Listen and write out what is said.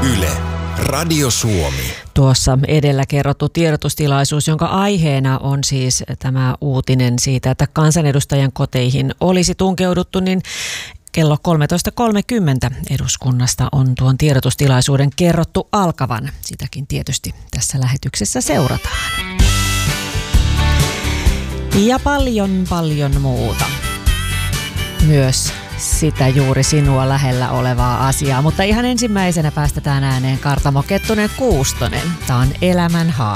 Yle, Radio Suomi. Tuossa edellä kerrottu tiedotustilaisuus, jonka aiheena on siis tämä uutinen siitä, että kansanedustajan koteihin olisi tunkeuduttu, niin kello 13.30 eduskunnasta on tuon tiedotustilaisuuden kerrottu alkavan. Sitäkin tietysti tässä lähetyksessä seurataan. Ja paljon muuta. Myös sitä juuri sinua lähellä olevaa asiaa. Mutta ihan ensimmäisenä päästetään ääneen Kartamo Kettunen Kuustonen. Tämä on Elämän haaste.